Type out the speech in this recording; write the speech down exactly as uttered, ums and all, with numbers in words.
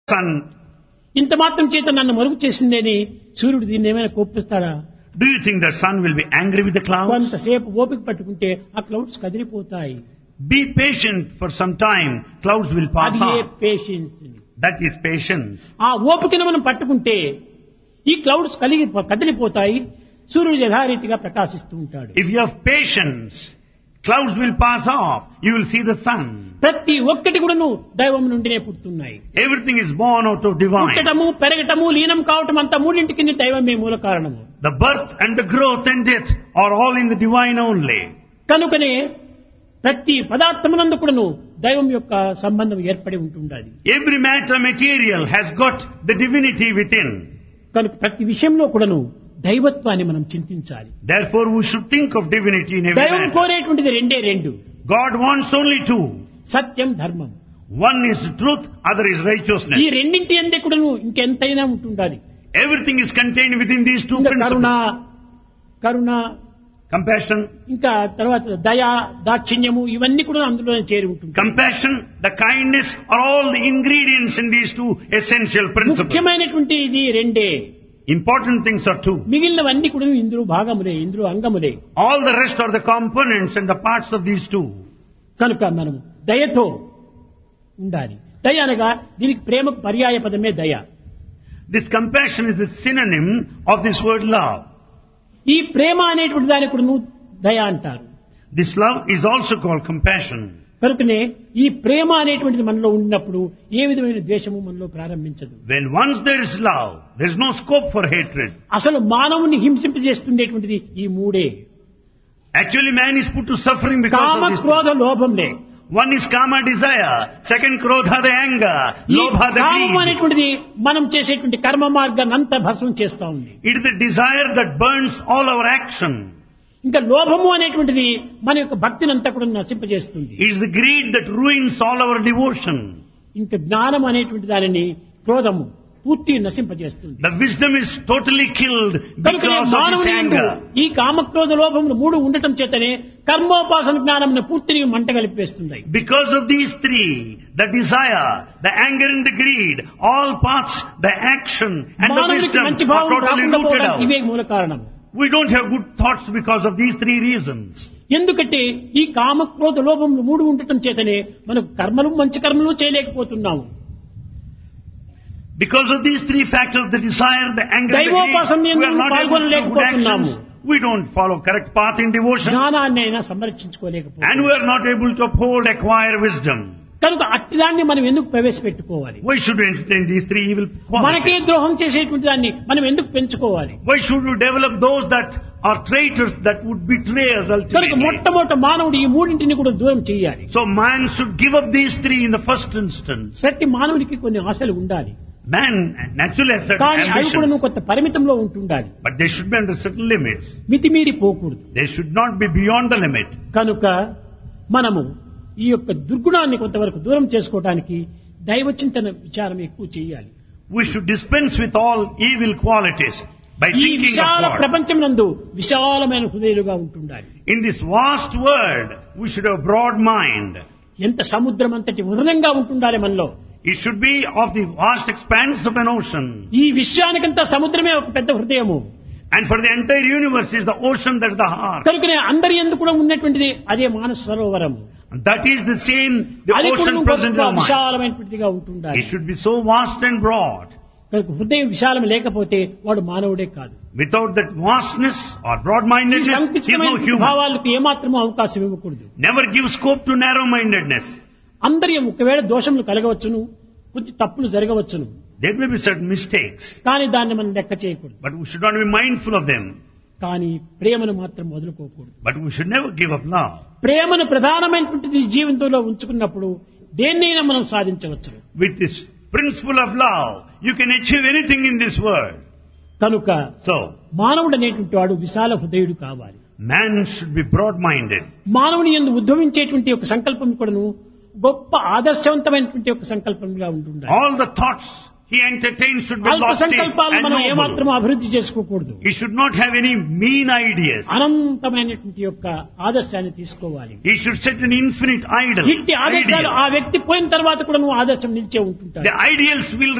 sun. ఇంత మాత్రం చేత నన్ను మరుగు చేసిందని సూర్యుడు దీన్ని ఏమైనా కోపిస్తాడా? Do you think the sun will be angry with the clouds? కొంతసేపు ఓపిక పట్టుకుంటే ఆ clouds కదిలిపోతాయి. Be patient for some time. Clouds will pass అది ఏ off. Patience. That is patience. ఆ ఓపికను మనం పట్టుకుంటే ఈ క్లౌడ్స్ కలిగి కదిలిపోతాయి. సూర్యుడు యథారీతిగా ప్రకాశిస్తూ ఉంటాడు. If you have patience, clouds will pass off. You will see the sun. ప్రతి ఒక్కటి కూడాను దైవం నుండినే పుడుతున్నాయి. Everything is born out of divine. పుట్టడము, పెరగటము, లీనం కావటం అంతా మూడింటికి దైవమే మూల కారణము. The birth and the growth and death are all in the divine only. కనుకనే ప్రతి పదార్థమునందు కూడాను దైవం యొక్క సంబంధం ఏర్పడి ఉంటుండాలి. Every matter material has got the divinity within. కనుక ప్రతి విషయంలో కూడాను దైవత్వాన్ని మనం చింతించాలి. Therefore we should think of divinity in every దైవం matter. కోరేటువంటిది రెండే రెండు. God wants only two. సత్యం, ధర్మం. One is truth, other is righteousness. ఈ రెండింటి అందే కూడాను ఇంకెంతైనా ఉంటుండాలి. Everything is contained within these two ఇంకా కరుణ, principles. కరుణ, Compassion, ఇంకా తర్వాత దయ, దాక్షిణ్యము ఇవన్నీ కూడా అందులోనే చేరి ఉంటుంది. compassion, the kindness are all the ingredients in these two essential principles. ముఖ్యమైనటువంటి ఇది రెండే. Important things are two. మిగిలినవన్నీ కూడా ఇందులో భాగములే, ఇందులో అంగములే. All the rest are the components and the parts of these two. కనుక మనం దయతో ఉండాలి. దయ అనగా దీనికి ప్రేమకు పర్యాయ పదమే దయ. This compassion is the synonym of this word love. ఈ ప్రేమ అనేటువంటి దానికి కూడా దయ అంటారు. This love is also called compassion. కనుకనే ఈ ప్రేమ అనేటువంటిది మనలో ఉన్నప్పుడు ఏ విధమైన ద్వేషము మనలో ప్రారంభించదు. When once there is love, there is no scope for hatred. అసలు మానవుని హింసింపజేస్తుండేటువంటిది ఈ మూడే. Actually, man is put to suffering because comma, of this. క్రోధ, లోభంలే. One is kama, desire. Second, krodha, the anger. ఈ Lobha, the కామం greed. అనేటువంటిది మనం చేసేటువంటి కర్మ మార్గాన్ని అంతా భస్మం చేస్తా ఉంది. It is the desire that burns all our action. ఇంకా లోభము అనేటువంటిది మన యొక్క భక్తిని అంతా కూడా నశింపజేస్తుంది. It is the greed that ruins all our devotion. ఇంకా జ్ఞానం అనేటువంటి దానిని క్రోధము పూర్తి నశింపజేస్తుంది. The wisdom is totally killed కనుక because of this మానవుని యందు anger. ఈ కామక్రోధ లోభములు మూడు ఉండటం చేతనే కర్మోపాసన జ్ఞానమును పూర్తిని మంట కలిపేస్తున్నాయి. Because of these three, the desire, the anger and the greed, all paths, the action and the మానవునికి wisdom మంచి are భావం totally రాకుండా rooted పోవడానికి ఇవే out. మూల కారణం. We don't have good thoughts because of these three reasons. ఎందుకంటే ఈ కామక్రోధ లోభములు మూడు ఉండటం చేతనే మనకు కర్మలు మంచి కర్మలు చేయలేకపోతున్నాము. Because of these three factors, the desire, the anger and the దైవోపాసన greed, we are not able to do good పాల్గొనలేకపోతున్నాము. actions. We don't follow correct path in devotion. జ్ఞానాన్ని అయినా And సంరక్షించుకోలేకపోతున్నాము. we are not able to uphold, acquire wisdom. కనుక అట్టిదాన్ని మనం ఎందుకు ప్రవేశపెట్టుకోవాలి? Why should we entertain these three evil మనకే qualities? ద్రోహం చేసేటువంటి దాన్ని మనం ఎందుకు పెంచుకోవాలి? Why should we develop those that are traitors that would betray us కనుక ultimately? మొట్టమొదట మానవుడు ఈ మూడింటిని కూడా దూరం చేయాలి. So man should give up these three in the first instance. ప్రతి మానవుడికి కొన్ని ఆశలు ఉండాలి. Man naturally has certain కానీ అవి కూడా ambitions, కొంత పరిమితంలో ఉంటుండాలి. but they should be under certain limits. మితిమీరి పోకూడదు. They should not be beyond the limit. కనుక మనము ఈ యొక్క దుర్గుణాన్ని కొంతవరకు దూరం చేసుకోవడానికి దైవ చింతన విచారం ఎక్కువ చేయాలి. We should dispense with all evil qualities by ఈ thinking విశాల of God. ప్రపంచం నందు విశాలమైన హృదయులుగా ఉంటుండాలి. In this vast world, we should have broad mind. ఎంత సముద్రం అంతటి ఉదరంగా ఉంటుండాలి మనలో. It should be of the vast expanse of an ocean. ఈ విశ్వానికంతా సముద్రమే ఒక పెద్ద హృదయము. And for the entire universe is the ocean that is the heart. కనుకనే అందరి యందు కూడా ఉన్నటువంటిది అదే మానస Sarovaram. And that is the same, the అది కూడా ocean present in our mind. విశాలమైనటువంటిదిగా ఉంటుండాలి. It should be so vast and broad. కనుక హృదయం విశాలం లేకపోతే వాడు మానవుడే కాదు. Without that vastness or ఈ broad-mindedness, he is no సంకుచితమైన human. భావాలకు ఏమాత్రమూ అవకాశం ఇవ్వకూడదు. Never give scope to narrow-mindedness. అందరి ఒకవేళ దోషములు కలగవచ్చును, కొంచెం తప్పులు జరగవచ్చును, There may be certain mistakes, కానీ దాన్ని మనం లెక్క చేయకూడదు. but we should not be mindful of them. కానీ ప్రేమను మాత్రం వదులుకోకూడదు. But we should never give up love. ప్రేమను ప్రధానమైనటువంటిది జీవితంలో ఉంచుకున్నప్పుడు దేన్నైనా మనం సాధించవచ్చు. With this principle of love, you can achieve anything in this world. కనుక So, మానవుడు అనేటువంటి వాడు విశాల హృదయుడు కావాలి. man should be broad-minded. మానవుని యందు ఉద్భవించేటువంటి ఒక సంకల్పం కూడాను గొప్ప ఆదర్శవంతమైనటువంటి ఒక సంకల్పంగా ఉంటుండాలి. All the thoughts he entertains should be అల్ప lofty సంకల్పాలను and మనం noble. ఏమాత్రం అభివృద్ధి చేసుకోకూడదు. He should not have any mean ideas. అనంతమైనటువంటి యొక్క ఆదర్శాన్ని తీసుకోవాలి. He should set an infinite idol. ఇట్టి ఆదర్శాలు ideal. ఆ వ్యక్తి పోయిన తర్వాత కూడా నువ్వు ఆదర్శం నిలిచే ఉంటుంటాడు. The ideals will